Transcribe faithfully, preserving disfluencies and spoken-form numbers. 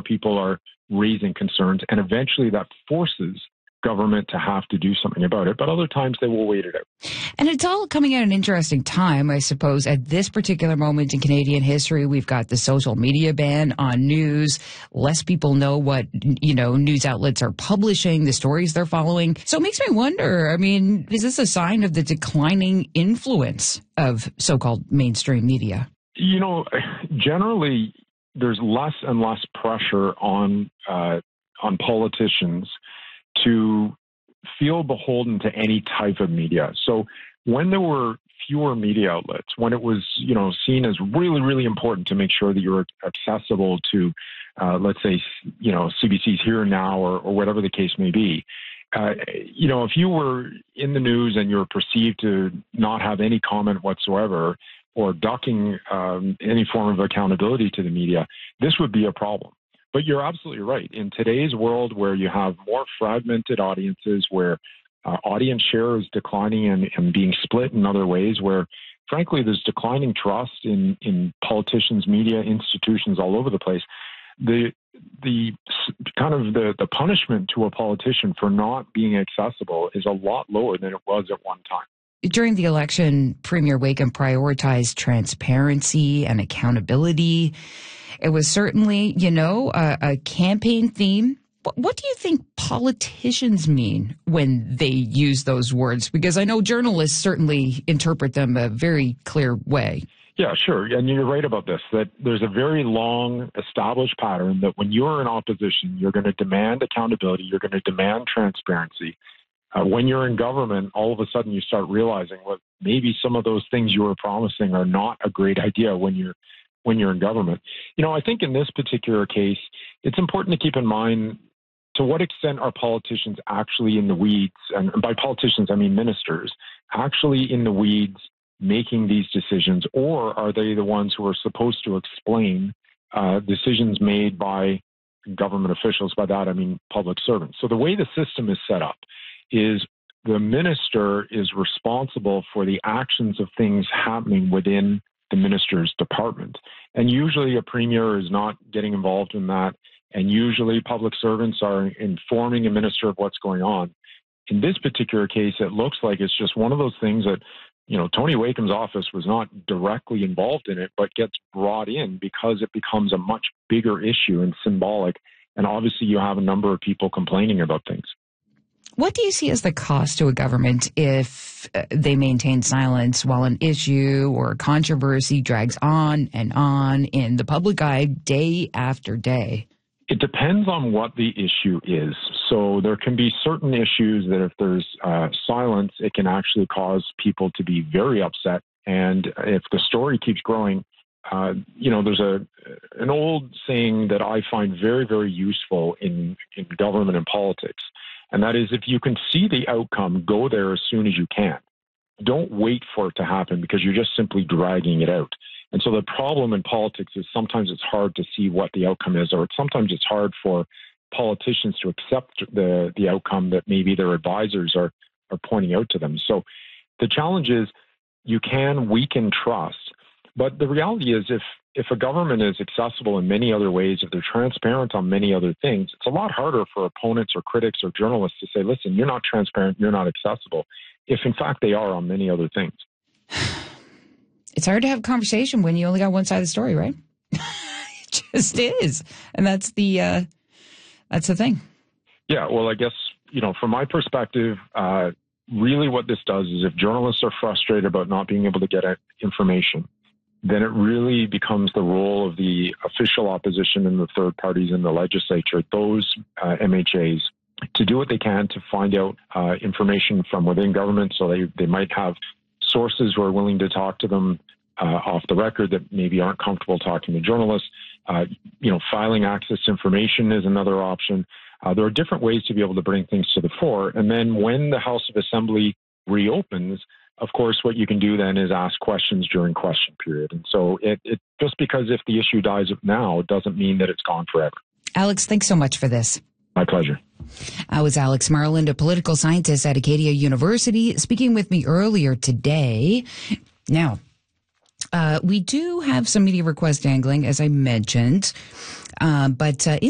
more people are raising concerns, and eventually that forces government to have to do something about it, but other times they will wait it out. And it's all coming at an interesting time, I suppose. At this particular moment in Canadian history, we've got the social media ban on news. Less people know what, you know, news outlets are publishing, the stories they're following. So it makes me wonder, I mean, is this a sign of the declining influence of so-called mainstream media? You know, generally, there's less and less pressure on uh, on politicians to feel beholden to any type of media. So when there were fewer media outlets, when it was, you know, seen as really, really important to make sure that you're accessible to, uh, let's say, you know, C B C's Here and Now or, or whatever the case may be, uh, you know, if you were in the news and you're perceived to not have any comment whatsoever or ducking um, any form of accountability to the media, this would be a problem. But you're absolutely right. In today's world where you have more fragmented audiences, where uh, audience share is declining and, and being split in other ways, where, frankly, there's declining trust in, in politicians, media, institutions all over the place, the the kind of the, the punishment to a politician for not being accessible is a lot lower than it was at one time. During the election, Premier Wakeham prioritized transparency and accountability. It was certainly, you know, a, a campaign theme. What, what do you think politicians mean when they use those words? Because I know journalists certainly interpret them a very clear way. Yeah, sure. And you're right about this, that there's a very long established pattern that when you're in opposition, you're going to demand accountability, you're going to demand transparency. Uh, when you're in government, all of a sudden you start realizing, well, maybe some of those things you were promising are not a great idea when you're when you're in government. You know, I think in this particular case, it's important to keep in mind to what extent are politicians actually in the weeds, and by politicians, I mean ministers, actually in the weeds making these decisions, or are they the ones who are supposed to explain uh, decisions made by government officials? By that, I mean public servants. So the way the system is set up is the minister is responsible for the actions of things happening within the minister's department. And usually a premier is not getting involved in that. And usually public servants are informing a minister of what's going on. In this particular case, it looks like it's just one of those things that, you know, Tony Wakeham's office was not directly involved in it, but gets brought in because it becomes a much bigger issue and symbolic. And obviously you have a number of people complaining about things. What do you see as the cost to a government if they maintain silence while an issue or controversy drags on and on in the public eye day after day? It depends on what the issue is. So there can be certain issues that if there's uh, silence, it can actually cause people to be very upset. And if the story keeps growing, uh, you know, there's a an old saying that I find very, very useful in, in government and politics. And that is, if you can see the outcome, go there as soon as you can. Don't wait for it to happen because you're just simply dragging it out. And so the problem in politics is sometimes it's hard to see what the outcome is, or sometimes it's hard for politicians to accept the, the outcome that maybe their advisors are, are pointing out to them. So the challenge is you can weaken trust. But the reality is if if a government is accessible in many other ways, if they're transparent on many other things, it's a lot harder for opponents or critics or journalists to say, listen, you're not transparent, you're not accessible, if in fact they are on many other things. It's hard to have a conversation when you only got one side of the story, right? It just is. And that's the, uh, that's the thing. Yeah, well, I guess, you know, from my perspective, uh, really what this does is if journalists are frustrated about not being able to get information, then it really becomes the role of the official opposition and the third parties in the legislature, those uh, M H As, to do what they can to find out uh, information from within government. So they, they might have sources who are willing to talk to them uh, off the record that maybe aren't comfortable talking to journalists. Uh, you know, filing access to information is another option. Uh, there are different ways to be able to bring things to the fore. And then when the House of Assembly reopens, of course, what you can do then is ask questions during question period. And so it, it just because if the issue dies now doesn't mean that it's gone forever. Alex, thanks so much for this. My pleasure. I was Alex Marland, a political scientist at Acadia University, speaking with me earlier today. Now, uh, we do have some media request dangling, as I mentioned, uh, but uh, in